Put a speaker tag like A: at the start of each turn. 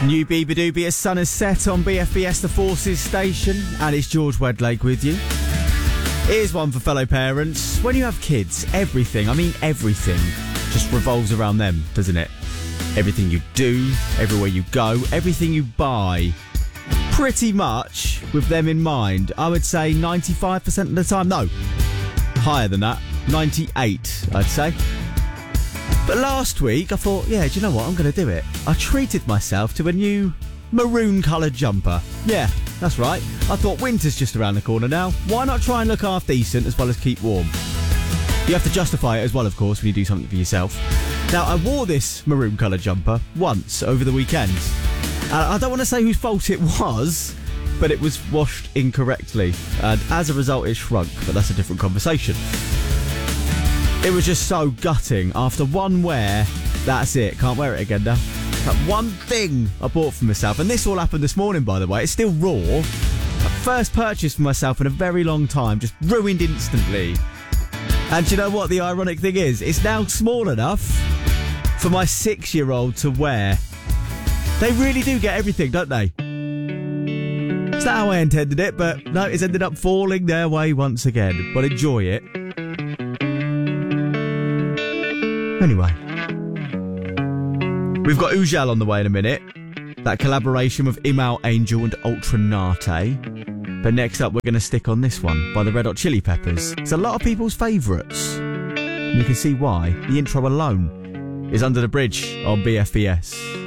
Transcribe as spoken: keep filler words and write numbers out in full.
A: New Beaver sun is set on B F B S The Forces station, and it's George Wedlake with you. Here's one for fellow parents. When you have kids, everything, I mean everything, just revolves around them, doesn't it? Everything you do, everywhere you go, everything you buy, pretty much with them in mind. I would say ninety-five percent of the time. No, higher than that, ninety-eight, I'd say. But last week, I thought, yeah, do you know what? I'm going to do it. I treated myself to a new maroon-coloured jumper. Yeah, that's right. I thought winter's just around the corner now. Why not try and look half decent as well as keep warm? You have to justify it as well, of course, when you do something for yourself. Now, I wore this maroon-coloured jumper once over the weekend. And I don't want to say whose fault it was, but it was washed incorrectly. And as a result, it shrunk, but that's a different conversation. It was just so gutting. After one wear, that's it. Can't wear it again now. That one thing I bought for myself, and this all happened this morning, by the way. It's still raw. First purchase for myself in a very long time, just ruined instantly. And do you know what the ironic thing is? It's now small enough for my six-year-old to wear. They really do get everything, don't they? It's not how I intended it, but no, it's ended up falling their way once again. But enjoy it. Anyway, we've got Ujal on the way in a minute. That collaboration with Imal Angel and Ultra Nate. But next up, we're going to stick on this one by the Red Hot Chili Peppers. It's a lot of people's favourites. And you can see why. The intro alone is Under the Bridge on B F B S.